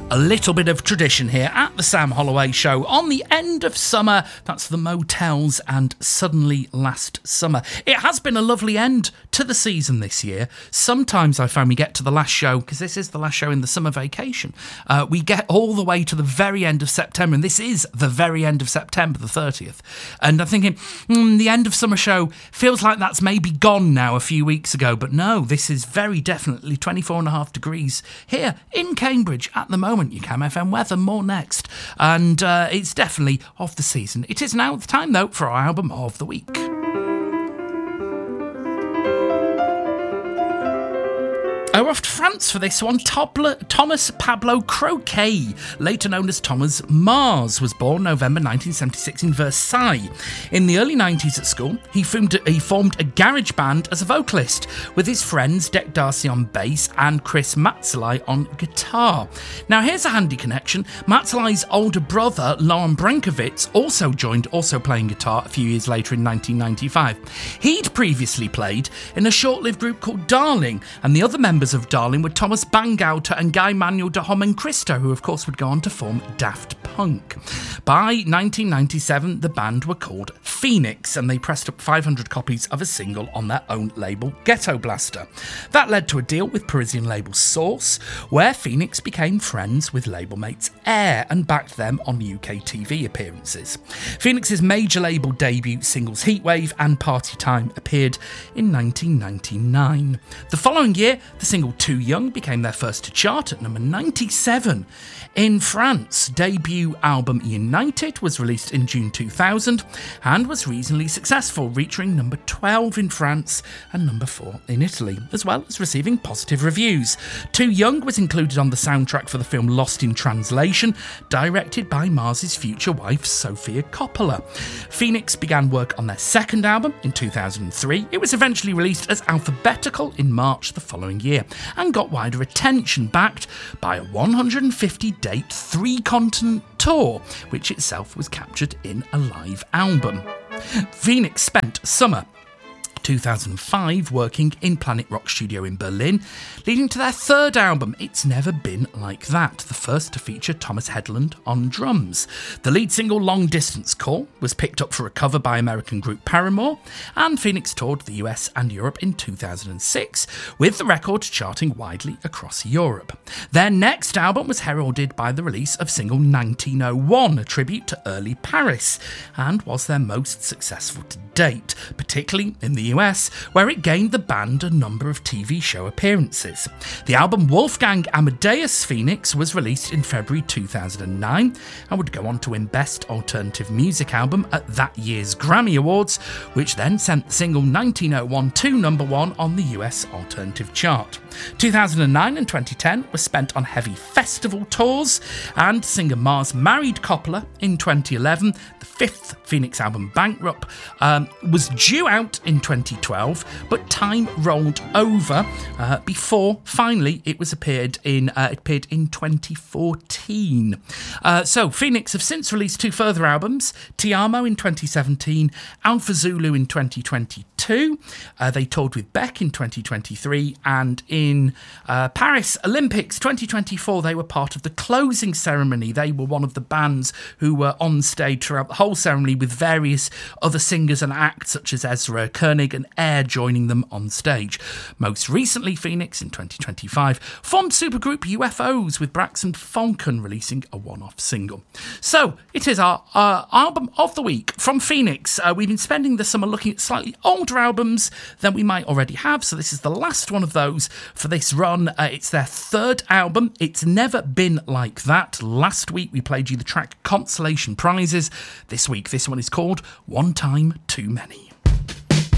A little bit of tradition here at the Sam Holloway Show on the end of summer. That's the Motels and Suddenly Last Summer. It has been a lovely end to the season this year. Sometimes I find we get to the last show, because this is the last show in the summer vacation. We get all the way to the very end of September, and this is the very end of September, the 30th. And I'm thinking, the end of summer show feels like that's maybe gone now a few weeks ago. But no, this is very definitely 24.5 degrees here in Cambridge at the moment. You can FM weather, more next. And it's definitely off the season. It is now the time, though, for our album of the week. We're off to France for this one. Thomas Pablo Croquet, later known as Thomas Mars, was born November 1976 in Versailles. In the early 90s at school, he formed a garage band as a vocalist with his friends Dec Darcy on bass and Chris Matzeli on guitar. Now here's a handy connection. Matzeli's older brother, Lauren Brankovitz, also playing guitar a few years later in 1995. He'd previously played in a short-lived group called Darling, and the other members of Darling were Thomas Bangauter and Guy Manuel de Homem-Christo, who of course would go on to form Daft Punk. By 1997, the band were called Phoenix, and they pressed up 500 copies of a single on their own label, Ghetto Blaster. That led to a deal with Parisian label Source, where Phoenix became friends with label mates Air and backed them on UK TV appearances. Phoenix's major label debut singles Heatwave and Party Time appeared in 1999. The following year, the single Too Young became their first to chart at number 97. In France, debut album United was released in June 2000 and was reasonably successful, reaching number 12 in France and number 4 in Italy, as well as receiving positive reviews. Too Young was included on the soundtrack for the film Lost in Translation, directed by Mars's future wife Sofia Coppola. Phoenix began work on their second album in 2003. It was eventually released as Alphabetical in March the following year and got wider attention, backed by a 150-date 3-continent tour, which itself was captured in a live album. Phoenix spent summer 2005 working in Planet Rock Studio in Berlin, leading to their third album, It's Never Been Like That, the first to feature Thomas Headland on drums. The lead single, Long Distance Call, was picked up for a cover by American group Paramore, and Phoenix toured the US and Europe in 2006, with the record charting widely across Europe. Their next album was heralded by the release of single 1901, a tribute to early Paris, and was their most successful to date, particularly in the US, where it gained the band a number of TV show appearances. The album Wolfgang Amadeus Phoenix was released in February 2009 and would go on to win Best Alternative Music Album at that year's Grammy Awards, which then sent the single 1901 to number 1 on the US Alternative chart. 2009 and 2010 were spent on heavy festival tours, and singer Mars married Coppola in 2011. The fifth Phoenix album, Bankrupt, was due out in 2012, but time rolled over before finally it appeared in 2014. So Phoenix have since released 2 further albums, Ti Amo in 2017, Alpha Zulu in 2022. They toured with Beck in 2023, and in Paris Olympics 2024 they were part of the closing ceremony. They were one of the bands who were on stage throughout the whole ceremony, with various other singers and acts such as Ezra Koenig and Air joining them on stage. Most recently, Phoenix in 2025 formed supergroup UFOs, with Braxton Falcon releasing a one-off single. So it is our album of the week from Phoenix. We've been spending the summer looking at slightly older albums than we might already have, so this is the last one of those for this run. It's their third album, It's Never Been Like That. Last week we played you the track Consolation Prizes. This week this one is called One Time Too Many.